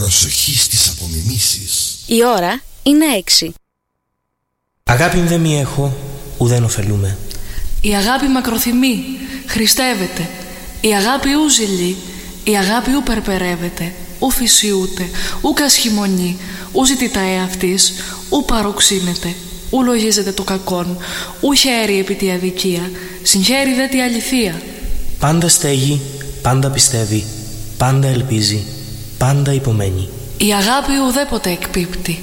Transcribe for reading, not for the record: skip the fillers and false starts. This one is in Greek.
Προσοχή στις απομιμήσεις. Η ώρα είναι 6. Αγάπη δε μη έχω, ουδέν ωφελούμε. Η αγάπη μακροθυμεί, χριστεύεται. Η αγάπη ου ζηλεί, η αγάπη ου περπερεύεται. Ου φυσιούται, ου κασχημονεί, ου ζητητά εαυτής, ου παροξύνεται. Ου λογίζεται το κακόν, ου χαίρει επί τη αδικία, συγχαίρει δε τη αληθεία. Πάντα στέγει, πάντα πιστεύει, πάντα ελπίζει, πάντα υπομένει. Η αγάπη ουδέποτε εκπίπτει.